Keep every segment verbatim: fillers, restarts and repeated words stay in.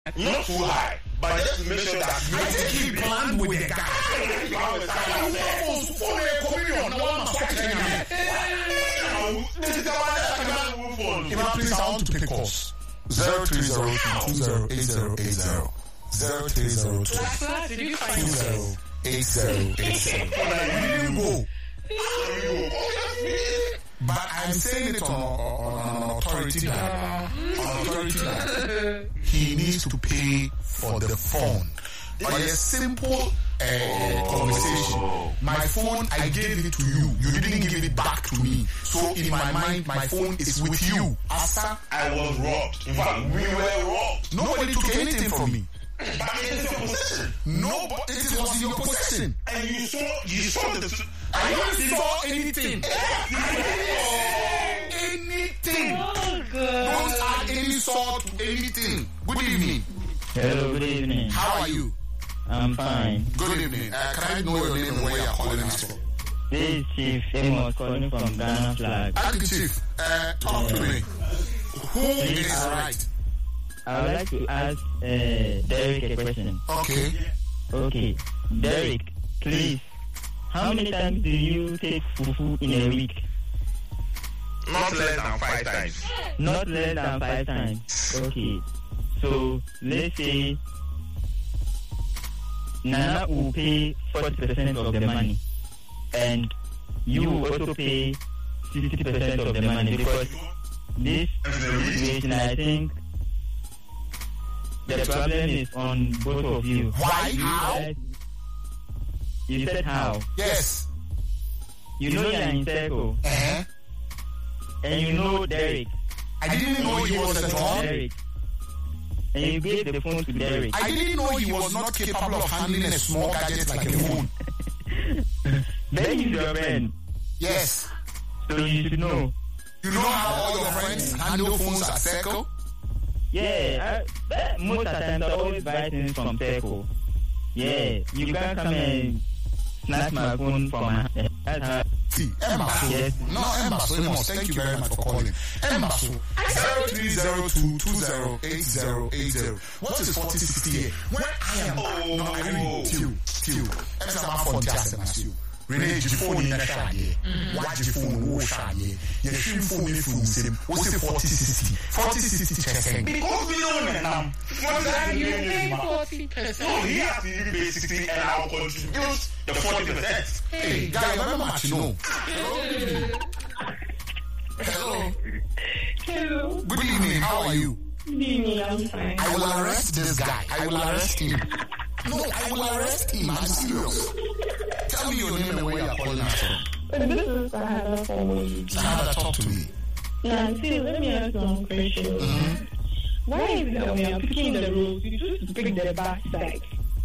Not too high, but just to make sure that I think he planned with the guy. Please, I want to pick calls. Zero three zero two zero eight zero eight zero. Zero three zero two two zero eight zero eight zero. You go. But I'm saying it on, on, on an authority that, on authority that he needs to pay for the phone. By a simple uh, conversation, my phone, I gave it to you. You didn't give it back to me. So in my mind, my phone is with you. Asa, I was robbed. In fact, we were robbed. Nobody took anything from me. But it is your possession. No, but it was in your possession. And you saw, you saw the... I don't saw anything. Anything. Oh, good. Don't add any salt to anything. Good evening. Hello, good evening. How are you? I'm fine. Good evening. Uh, can I know your name and where you're calling us from? This is Chief Amos calling from Ghana Flag. Thank you, Chief. Uh, talk to me. Who is right? I would like to ask uh, Derek a question. Okay. Okay. Derek, please, how many times do you take fufu in a week? Not less than five times. Not less than five times. Okay. So, let's say Nana will pay forty percent of the money and you will also pay sixty percent of the money because this situation, I think, the problem is on both of you. Why? How? You said how? Yes. You know you're in circle. Uh-huh. And you know Derek. I didn't know he was a dog. Derek. And you gave the phone to Derek. I didn't know he was not capable of handling a small gadget like a phone. Then he's your friend. Yes. So you should know. You know how all your friends handle phones at circle? Yeah, I, most of the times I always buy things from Circle. Yeah, you can come and snatch my phone from my hand. That's how. See, Embasso. Yes. No, Embasso. Amos, thank you very much for calling. Embasso. zero three zero two two zero eight zero eight zero. What is forty sixty here? When I am. Oh, no, I read. Till. Till. Every time I'm from Jassy, Rene, your phone in a shaggy. Watch your phone, oh, shaggy. Your phone in full sim. What's it forty sixty? forty sixty checking. Because we own it now. And you pay forty percent. So he has to pay sixty and I'll contribute the forty percent. Hey, guy, remember much, you know. Hello. Hello. Good evening, how are you? Good evening, I'm fine. I will arrest this guy. I will arrest him. No, I will arrest him. I'm serious. Tell me your name and where you're calling us from. This is Sahara from Sahara, talk to me. Now, see, let me ask one question. Mm-hmm. Why is it that when you're picking the rules, you choose to pick the bad side?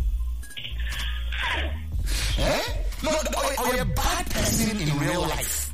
Eh? No, are you a bad person in real life?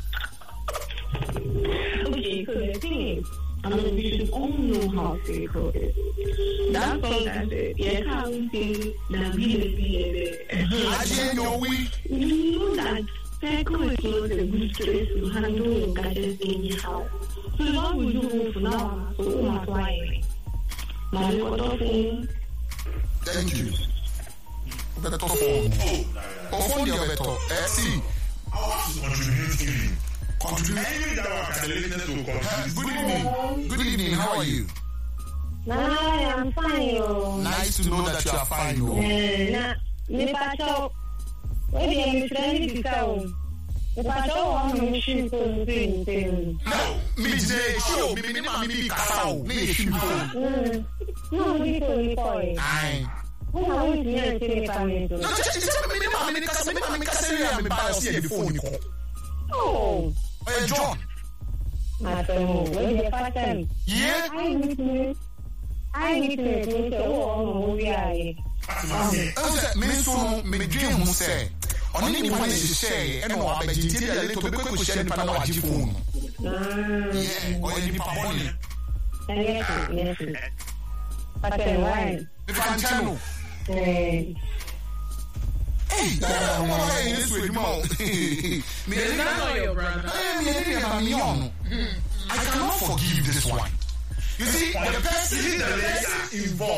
Okay, so the thing is, I mean, we should all know how to record it. That's all that it. You can't say that we will be I didn't know we. You know that Circle is not a good place to handle your gadgets anyhow. So what would you do for now? So much why? My little thing. Thank you. Better phone. Oh, phone your better. Eh, see. Contributing. Contribute. Good evening. Good evening. How are you? Nah, I'm fine. Yo. Nice to know that you are fine. Yo. Nah, me pacho. Maybe I'm trying to go. Me pacho, I'm machine for thing. No, me say show me me me me kasao. Me show. No, we go we go. Aye. Who are we here to me family? No, just just me me me me kasao me me kasao me buy see the phone you call. Oh. Hey, John. My friend, where the first time? Yeah. I need to. I need to make sure all we are. Oh, me so me dream who say. Only when she say, and no, I bet you tell a little bit quick share the panel phone. Yeah, or any paboni. Yes, yes. But then why? If I'm channel. Eh. Hey, this with more. Me, I know your brother. I cannot forgive this one. You see, the person, the person involved.